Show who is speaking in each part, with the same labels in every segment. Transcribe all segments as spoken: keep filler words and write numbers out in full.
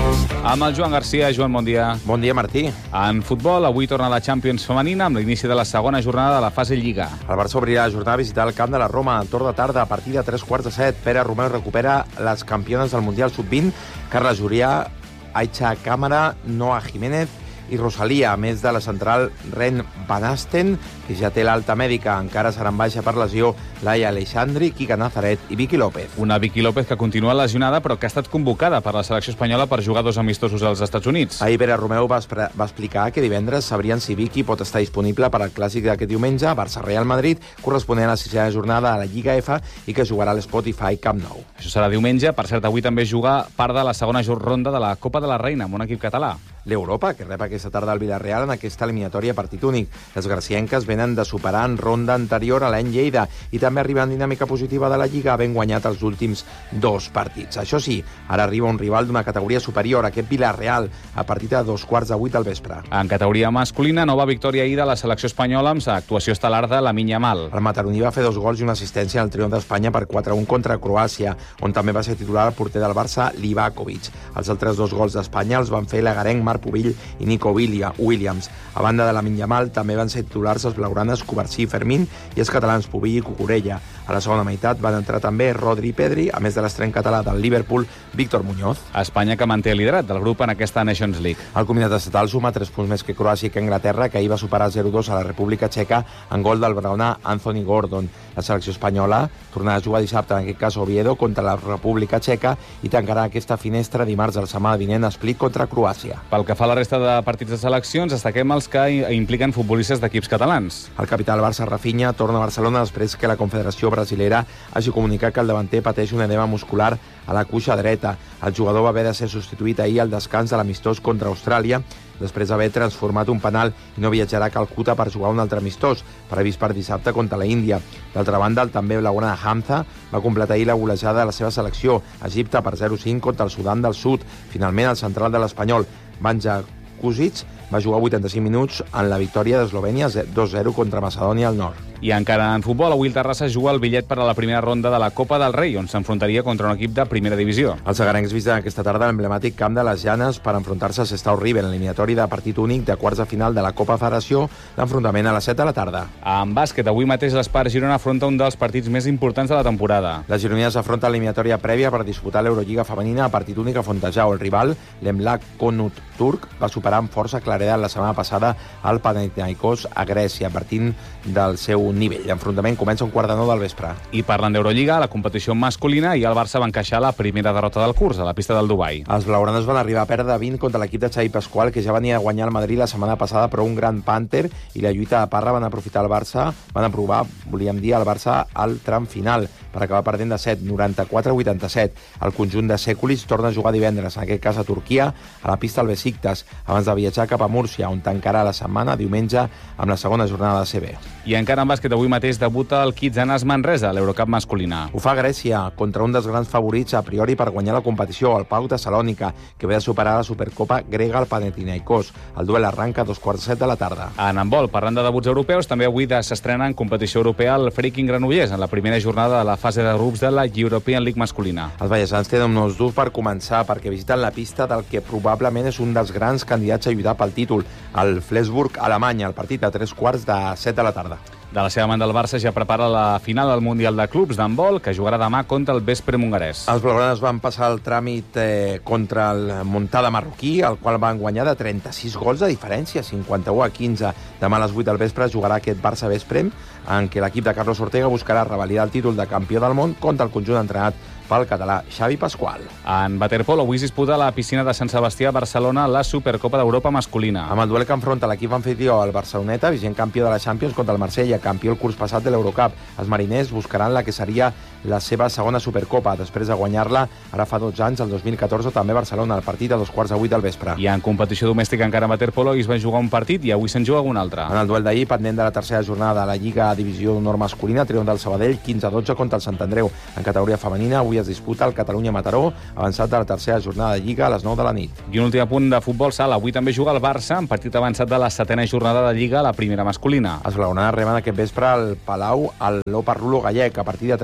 Speaker 1: Amb el Joan Garcia. Joan, bon dia.
Speaker 2: Bon dia, Martí.
Speaker 1: En futbol, avui torna la Champions femenina amb l'inici de la segona jornada de la fase Lliga.
Speaker 2: El Barça obrirà la jornada a visitar el camp de la Roma a torn de tarda a partir de tres quarts de set. Pere Romeu recupera les campiones del Mundial sub vint, Carla Jurià, Aicha Cámara, Noa Jiménez i Rosalia, a més de la central Ren Van Asten, que ja té l'alta mèdica. Encara seran baixa per lesió Laia Aleixandri, Quica Nazaret i Vicky López.
Speaker 1: Una Vicky López que continua lesionada però que ha estat convocada per la selecció espanyola per jugar dos amistosos als Estats Units.
Speaker 2: Ahir Pere Romeu va, va explicar que divendres sabrien si Vicky pot estar disponible per al clàssic d'aquest diumenge, Barça-Real Madrid, corresponent a la sisena jornada a la Lliga F i que jugarà a l'Spotify Camp Nou.
Speaker 1: Això serà diumenge. Per cert, avui també juga part de la segona ronda de la Copa de la Reina amb un equip català.
Speaker 2: L'Europa, que rep aquesta tarda al Villarreal en aquesta eliminatòria partit únic. Les gracienques venen de superar en ronda anterior a l'any Lleida i també arriben en dinàmica positiva de la Lliga, havent guanyat els últims dos partits. Això sí, ara arriba un rival d'una categoria superior, aquest Villarreal, a partir de dos quarts de vuit del vespre.
Speaker 1: En categoria masculina, nova victòria ahir de la selecció espanyola amb l'actuació estel·lar de Lamine Yamal.
Speaker 2: El mataroní va fer dos gols i una assistència en el triomf d'Espanya per quatre a un contra Croàcia, on també va ser titular el porter del Barça, Livakovic. Els altres dos gols d'Espanya els van fer l'agarenc Marc Pubill i Nico Williams. A banda de Lamine Yamal, també van ser titulars els blaugranes Covarsí i Fermín i els catalans Pubill i Cucurella. A la segona meitat van entrar també Rodri i Pedri, a més de l'estreny català del Liverpool, Víctor Muñoz.
Speaker 1: Espanya que manté el liderat del grup en aquesta Nations League.
Speaker 2: El combinat estatal suma tres punts més que Croàcia i que Anglaterra, que ahir va superar zero dos a la República Txeca en gol del braonà Anthony Gordon. La selecció espanyola tornarà a jugar dissabte, en aquest cas Oviedo, contra la República Txeca i tancarà aquesta finestra dimarts de la setmana vinent a Split contra Croàcia.
Speaker 1: Pel que fa a la resta de partits de seleccions, destaquem els que impliquen futbolistes d'equips catalans.
Speaker 2: El capità del Barça, Rafinha, torna a Barcelona després que la Confederació Brasilera hagi comunicat que el davanter pateix un edema muscular a la cuixa dreta. El jugador va haver de ser substituït ahir al descans de l'amistós contra Austràlia, després d'haver transformat un penal i no viatjarà a Calcuta per jugar un altre amistós, previst per dissabte contra la Índia. D'altra banda, el també blaugrana Hamza va completar ahir la golejada de la seva selecció, Egipte per zero cinc contra el Sudan del Sud. Finalment, el central de l'Espanyol, Banja Kusic, va jugar vuitanta-cinc minuts en la victòria d'Eslovènia dos zero contra Macedònia al Nord.
Speaker 1: I encara en futbol, avui el Terrassa juga el bitllet per a la primera ronda de la Copa del Rei, on s'enfrontaria contra un equip de primera divisió.
Speaker 2: Els agarencs visiten aquesta tarda l'emblemàtic camp de les Llanes per enfrontar-se a Sestao River en l'eliminatori de partit únic de quarts de final de la Copa Federació, l'enfrontament a les set de la tarda.
Speaker 1: En bàsquet, avui mateix l'Espar Girona afronta un dels partits més importants de la temporada.
Speaker 2: Les gironines afronten l'eliminatòria prèvia per disputar l'Eurolliga femenina a partit únic a Fontejau. El rival, l'Emlak Konut Turk, va superar amb força claredat la setmana passada al Panathinaikos a Grècia, partint del seu nivell. L'enfrontament comença un quart de nou del vespre.
Speaker 1: I parlant d'Eurolliga, la competició masculina, i el Barça va encaixar la primera derrota del curs a la pista del Dubai.
Speaker 2: Els blaugranes van arribar a perdre vint contra l'equip de Xavi Pasqual, que ja venia a guanyar el Madrid la setmana passada, però un gran pànter i la lluita de Parra van aprofitar el Barça, van aprovar, volíem dir, el Barça al tram final, per acabar perdent de set, noranta-quatre a vuitanta-set. El conjunt de Sekulic torna a jugar divendres, en aquest cas a Turquia, a la pista al Besiktas, abans de viatjar cap a Múrcia, on tancarà la setmana diumenge amb la segona jornada de C B.
Speaker 1: I encara en bàsquet, avui mateix debuta el Kitzanas Manresa, a l'Eurocup masculina.
Speaker 2: Ho fa Grècia, contra un dels grans favorits a priori per guanyar la competició, el Pau Tessalònica, que ve de superar la Supercopa grega al Panathinaikos. El duel arranca a dos quarts de set de la tarda.
Speaker 1: En handbol, parlant de debuts europeus, també avui s'estrena en competició europea el Freaking Granollers, en la primera jornada de la fase de grups de la European League masculina.
Speaker 2: Els ballesans tenen uns durs per començar, perquè visiten la pista del que probablement és un dels grans candidats a lluitar pel títol, el Flensburg, Alemanya, el partit a tres quarts de set de la tarda.
Speaker 1: De la seva banda, el Barça ja prepara la final del Mundial de Clubs d'handbol, que jugarà demà contra el Vespre Mungarès.
Speaker 2: Els blaugranes van passar el tràmit eh, contra el Montada marroquí, el qual van guanyar de trenta-sis gols de diferència, cinquanta-u a quinze. Demà a les vuit del vespre jugarà aquest Barça Vesprem, en què l'equip de Carlos Ortega buscarà revalidar el títol de campió del món contra el conjunt entrenat pel català Xavi Pasqual.
Speaker 1: En waterpolo, avui es disputa a la piscina de Sant Sebastià a Barcelona la Supercopa d'Europa masculina.
Speaker 2: Amb el duel que enfronta l'equip anfitrió al Barceloneta, vigent campió de la Champions, contra el Marsella, campió el curs passat de l'Eurocup. Els mariners buscaran la que seria la seva segona Supercopa, després de guanyar-la ara fa dotze anys, el dos mil catorze, també a Barcelona, el partit a dos quarts de vuit del vespre.
Speaker 1: I en competició domèstica encara en waterpolo es va jugar un partit i avui se'n juga un altre.
Speaker 2: En el duel d'ahir, pendent de la tercera jornada de la Lliga Divisió d'Honor masculina, triomf del Sabadell quinze a dotze contra el Sant Andreu. En categoria femenina, avui es disputa el Catalunya-Mataró, avançat de la tercera jornada de Lliga a les nou de la nit.
Speaker 1: I un últim punt de futbol sala. Avui també juga el Barça, en partit avançat de la setena jornada de Lliga a la primera masculina.
Speaker 2: Els blaugranes reben aquest vespre al Palau al Lopa Rulo Gallec, a partir de tres quarts de nou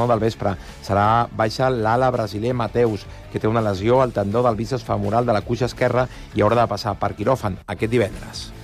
Speaker 2: nou del vespre. Serà baixa l'ala brasiler Mateus, que té una lesió al tendó del bíceps femoral de la cuixa esquerra i haurà de passar per quiròfan aquest divendres.